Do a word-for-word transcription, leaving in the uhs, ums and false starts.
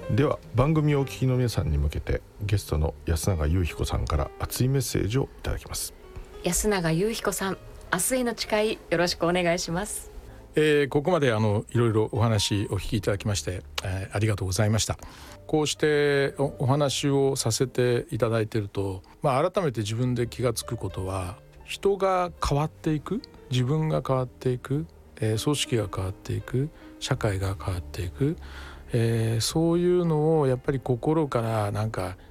では番組をお聞きの皆さんに向けてゲストの安永祐彦さんから熱いメッセージをいただきます。 安永祐彦さん、明日への誓いよろしくお願いします。 えー、ここまであのいろいろお話お聞きいただきまして、えー、ありがとうございました。こうしてお、お話をさせていただいていると、まあ、改めて自分で気がつくことは、人が変わっていく、自分が変わっていく、えー、組織が変わっていく、社会が変わっていく、えー、そういうのをやっぱり心からなんか